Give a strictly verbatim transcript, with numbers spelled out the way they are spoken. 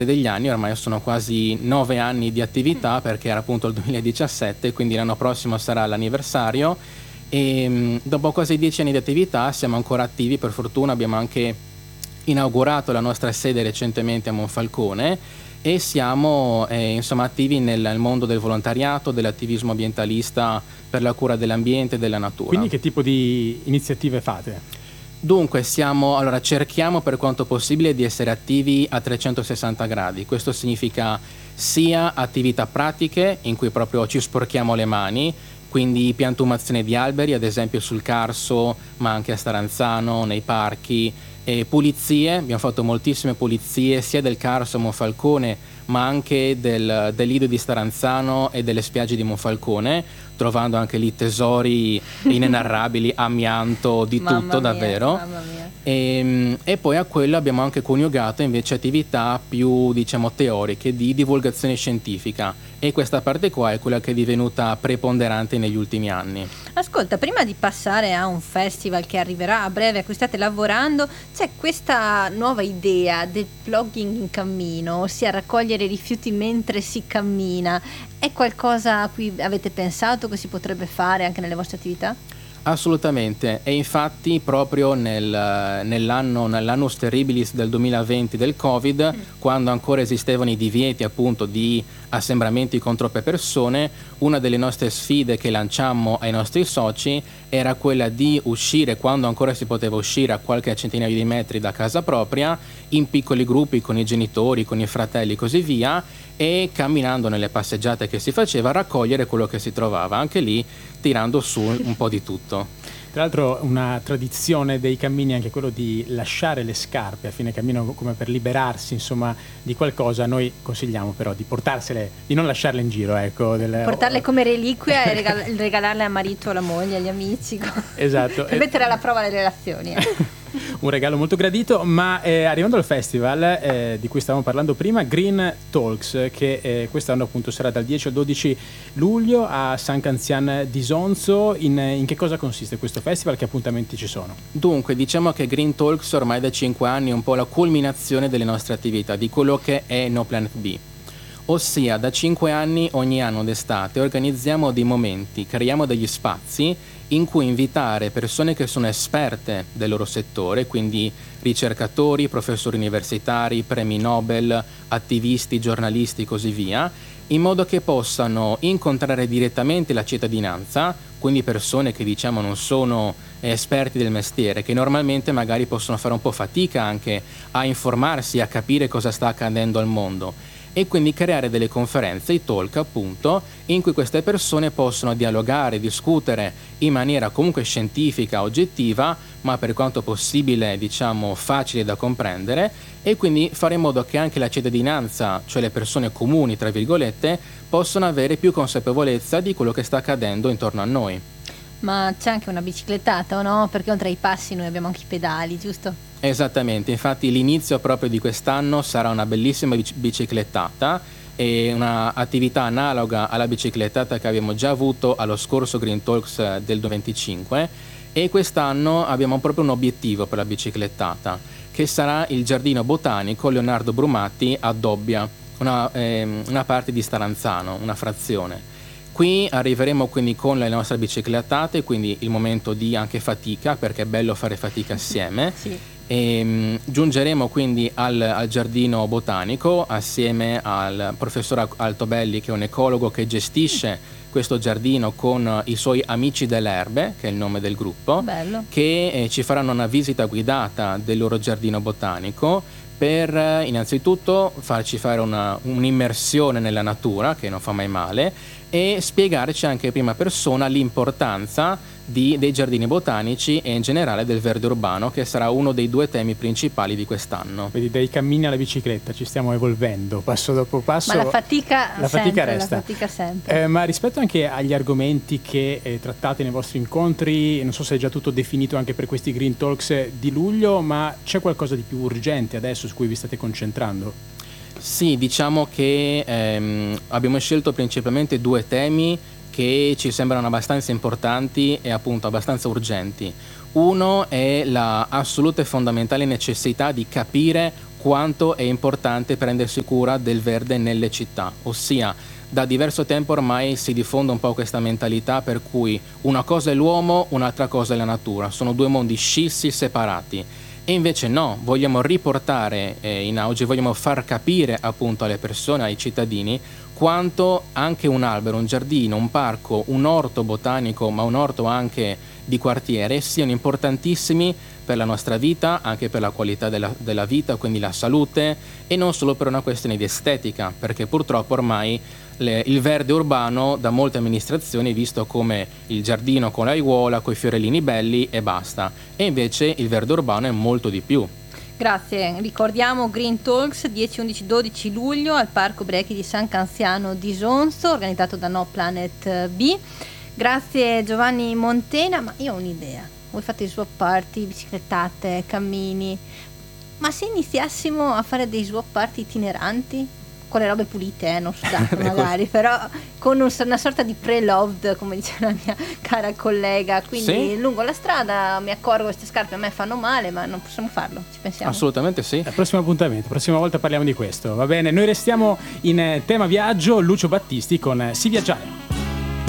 degli anni, ormai sono quasi nove anni di attività, perché era appunto il duemiladiciassette, quindi l'anno prossimo sarà l'anniversario, e mh, dopo quasi dieci anni di attività siamo ancora attivi, per fortuna abbiamo anche inaugurato la nostra sede recentemente a Monfalcone e siamo eh, insomma attivi nel, nel mondo del volontariato, dell'attivismo ambientalista per la cura dell'ambiente e della natura. Quindi che tipo di iniziative fate? Dunque siamo, allora cerchiamo per quanto possibile di essere attivi a trecentosessanta gradi. Questo significa sia attività pratiche in cui proprio ci sporchiamo le mani, quindi piantumazione di alberi, ad esempio sul Carso, ma anche a Staranzano, nei parchi, e pulizie. Abbiamo fatto moltissime pulizie sia del Carso a Monfalcone, ma anche del, del Lido di Staranzano e delle spiagge di Monfalcone, trovando anche lì tesori inenarrabili, amianto, di Mamma tutto, mia, davvero. mamma mia. E, e poi a quello abbiamo anche coniugato invece attività più, diciamo, teoriche, di divulgazione scientifica, e questa parte qua è quella che è divenuta preponderante negli ultimi anni. Ascolta, prima di passare a un festival che arriverà a breve, a cui state lavorando, c'è questa nuova idea del plugging in cammino, ossia raccogliere rifiuti mentre si cammina. È qualcosa a cui avete pensato che si potrebbe fare anche nelle vostre attività? Assolutamente, e infatti proprio nel, nell'anno, nell'annus terribilis del duemilaventi del Covid, mm. quando ancora esistevano i divieti appunto di assembramenti con troppe persone, una delle nostre sfide che lanciammo ai nostri soci era quella di uscire, quando ancora si poteva uscire, a qualche centinaio di metri da casa propria, in piccoli gruppi con i genitori, con i fratelli e così via, e camminando nelle passeggiate che si faceva raccogliere quello che si trovava, anche lì tirando su un po' di tutto. Tra l'altro una tradizione dei cammini è anche quello di lasciare le scarpe a fine cammino, come per liberarsi insomma di qualcosa. Noi consigliamo però di portarsele, di non lasciarle in giro, ecco, delle... portarle come reliquia e regal- regalarle al marito, alla moglie, agli amici. Esatto. Per mettere alla prova le relazioni. Eh. Un regalo molto gradito, ma eh, arrivando al festival eh, di cui stavamo parlando prima, Green Talks, che eh, quest'anno appunto sarà dal dieci al dodici luglio a San Canzian d'Isonzo. In, in che cosa consiste questo festival? Che appuntamenti ci sono? Dunque, diciamo che Green Talks ormai da cinque anni è un po' la culminazione delle nostre attività, di quello che è No Planet B. Ossia, da cinque anni ogni anno d'estate organizziamo dei momenti, creiamo degli spazi in cui invitare persone che sono esperte del loro settore, quindi ricercatori, professori universitari, premi Nobel, attivisti, giornalisti e così via, in modo che possano incontrare direttamente la cittadinanza, quindi persone che diciamo non sono esperti del mestiere, che normalmente magari possono fare un po' fatica anche a informarsi, a capire cosa sta accadendo al mondo, e quindi creare delle conferenze, i talk appunto, in cui queste persone possono dialogare, discutere in maniera comunque scientifica, oggettiva, ma per quanto possibile diciamo facile da comprendere, e quindi fare in modo che anche la cittadinanza, cioè le persone comuni tra virgolette, possano avere più consapevolezza di quello che sta accadendo intorno a noi. Ma c'è anche una biciclettata, o no? Perché oltre ai passi noi abbiamo anche i pedali, giusto? Esattamente, infatti l'inizio proprio di quest'anno sarà una bellissima bic- biciclettata e un'attività analoga alla biciclettata che abbiamo già avuto allo scorso Green Talks del duemilaventicinque, e quest'anno abbiamo proprio un obiettivo per la biciclettata, che sarà il Giardino Botanico Leonardo Brumatti a Dobbia, una, ehm, una parte di Staranzano, una frazione. Qui arriveremo quindi con le nostre biciclettate, quindi il momento di anche fatica, perché è bello fare fatica assieme. Sì. E, mh, giungeremo quindi al, al giardino botanico assieme al professor Altobelli, che è un ecologo che gestisce questo giardino con i suoi Amici delle Erbe, che è il nome del gruppo. Bello. Che eh, ci faranno una visita guidata del loro giardino botanico per eh, innanzitutto farci fare una, un'immersione nella natura, che non fa mai male, e spiegarci anche in prima persona l'importanza di, dei giardini botanici e in generale del verde urbano, che sarà uno dei due temi principali di quest'anno. Vedi, dai cammini alla bicicletta ci stiamo evolvendo passo dopo passo. Ma la fatica, la sempre, fatica resta. La fatica sempre. Eh, ma rispetto anche agli argomenti che eh, trattate nei vostri incontri, non so se è già tutto definito anche per questi Green Talks di luglio, ma c'è qualcosa di più urgente adesso su cui vi state concentrando? Sì, diciamo che ehm, abbiamo scelto principalmente due temi che ci sembrano abbastanza importanti e appunto abbastanza urgenti. Uno è la assoluta e fondamentale necessità di capire quanto è importante prendersi cura del verde nelle città, ossia da diverso tempo ormai si diffonde un po' questa mentalità per cui una cosa è l'uomo, un'altra cosa è la natura, sono due mondi scissi, separati. E invece no, vogliamo riportare eh, in auge, vogliamo far capire appunto alle persone, ai cittadini, quanto anche un albero, un giardino, un parco, un orto botanico, ma un orto anche di quartiere, siano importantissimi per la nostra vita, anche per la qualità della, della vita, quindi la salute, e non solo per una questione di estetica, perché purtroppo ormai le, il verde urbano da molte amministrazioni è visto come il giardino con l'aiuola, con i fiorellini belli e basta, e invece il verde urbano è molto di più. Grazie, ricordiamo Green Talks dieci, undici, dodici luglio al Parco Brechi di San Canziano di Sonzo, organizzato da No Planet B. Grazie Giovanni Montena, ma io ho un'idea. Voi fate swap party, biciclettate, cammini, ma se iniziassimo a fare dei swap party itineranti con le robe pulite, eh, non sudate magari, però con un, una sorta di pre-loved, come dice la mia cara collega, quindi sì? Lungo la strada mi accorgo che queste scarpe a me fanno male, ma non possiamo farlo, ci pensiamo? Assolutamente sì. Al prossimo appuntamento, prossima volta parliamo di questo, va bene? Noi restiamo in tema viaggio, Lucio Battisti con Si Viaggiare.